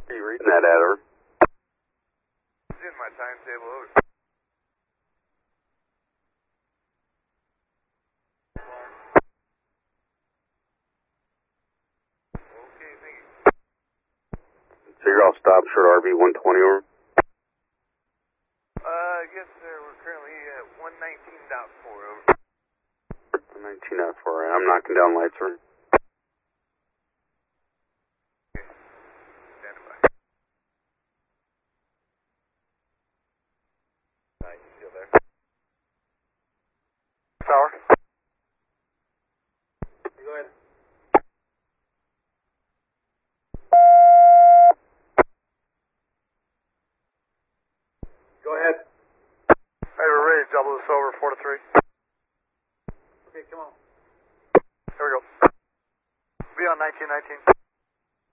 Are you reading that at her? It's in my timetable. Over. Okay, thank you. So you're all stopped short RV 120 over? Yes, sir. We're currently at 119.4 over. 19.4, right. I'm knocking down lights, sir. Okay. Standing by. You still there? Tower? Go ahead. Go ahead. Hey, we're ready to double this over 4 to 3. Okay, come on. Here we go. Be on 1919.